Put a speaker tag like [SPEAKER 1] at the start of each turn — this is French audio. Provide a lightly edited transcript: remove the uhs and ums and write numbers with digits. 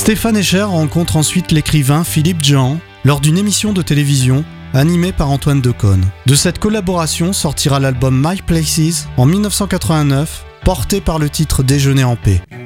[SPEAKER 1] Stéphane Escher rencontre ensuite l'écrivain Philippe Jehan lors d'une émission de télévision animée par Antoine Decaune. De cette collaboration sortira l'album My Places en 1989, porté par le titre Déjeuner en paix.